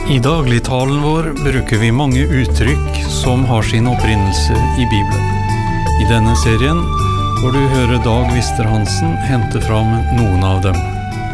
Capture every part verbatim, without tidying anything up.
I dagligtalen vår bruker vi mange uttrykk som har sin opprinnelse i Bibelen. I denne serien får du høre Dag Wister Hansen hente fram noen av dem.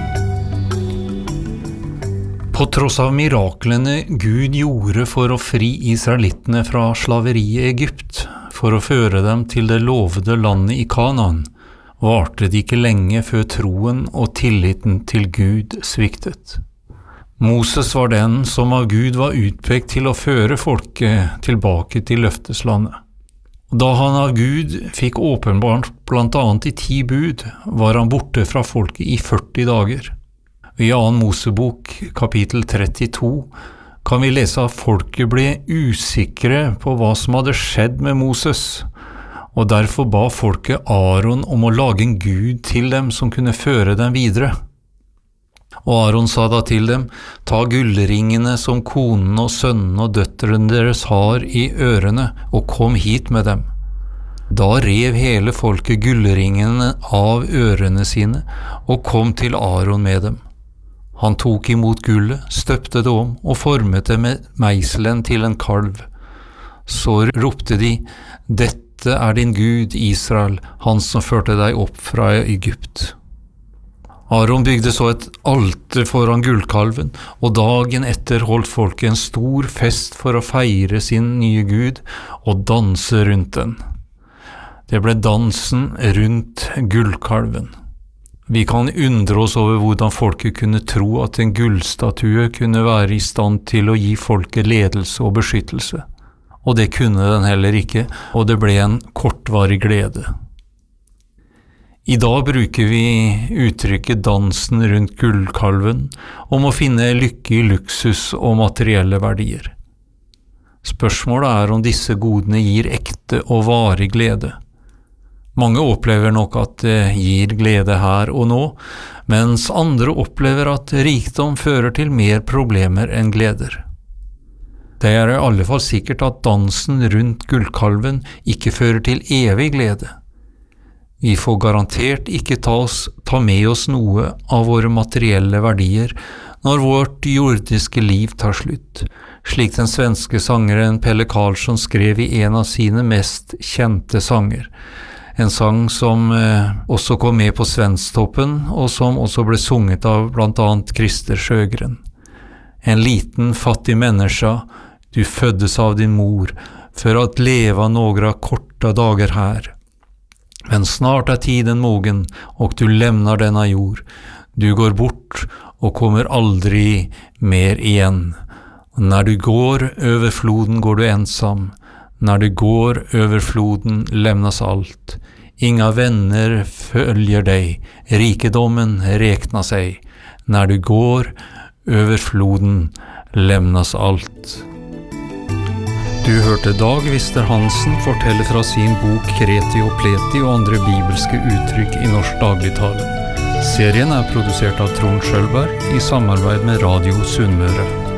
På tross av miraklene Gud gjorde for å fri israelittene fra slaveriet i Egypt, for å føre dem til det lovede landet i Kanaan, varte det ikke lenge før troen og tilliten til Gud sviktet. Moses var den som av Gud var utpekt til å føre folket tilbake til løfteslandet. Da han av Gud fikk åpenbart blant annet i ti bud, var han borte fra folket i førti dager. I annen Mosebok, kapittel trettito, kan vi lese at folket ble usikre på hva som hadde skjedd med Moses, og derfor ba folket Aaron om å lage en Gud til dem som kunne føre dem videre. Og Aaron sa da til dem, ta gullringene som konen og sønnen og døtteren deres har i ørene, og kom hit med dem. Da rev hele folket gullringene av ørene sine, og kom til Aaron med dem. Han tok imot gullet, støpte det om, og formet det med meiselen til en kalv. Så ropte de, dette er din Gud, Israel, han som førte deg opp fra Egypt. Aaron bygde så et alter foran gullkalven, og dagen etter holdt folket en stor fest for å feire sin nye Gud og danse rundt den. Det ble dansen rundt gullkalven. Vi kan undre oss over hvordan folket kunne tro at en gullstatue kunne være i stand til å gi folket ledelse og beskyttelse. Og det kunne den heller ikke, og det ble en kortvarig glede. I dag bruker vi uttrykket dansen rundt gullkalven om å finne lykke i luksus og materielle verdier. Spørsmålet er om disse godene gir ekte og varig glede. Mange opplever nok at det gir glede her og nå, mens andre opplever at rikdom fører til mer problemer enn gleder. Det er i alle fall sikkert at dansen rundt gullkalven ikke fører til evig glede. Vi får garantert ikke ta, oss, ta med oss noe av våre materielle verdier når vårt jordiske liv tar slutt, slik den svenske sangeren Pelle Karlsson skrev i en av sine mest kjente sanger. En sang som eh, også kom med på Svensktoppen, og som også ble sunget av blant annet Christer Sjögren. En liten fattig människa, du föddes av din mor, för att leva några korta dagar här. Men snart är tiden mogen och du lämnar denna jord. Du går bort och kommer aldrig mer igen. Och när du går över floden går du ensam. När du går över floden lämnas allt. Inga vänner följer dig. Rikedomen räknar sig. När du går över floden lämnas allt. Du hørte Dag Wister Hansen fortelle fra sin bok Kreti og Pleti og andre bibelske uttrykk i norsk dagligtale. Serien er produsert av Trond Schølberg i samarbeid med Radio Sunnmøre.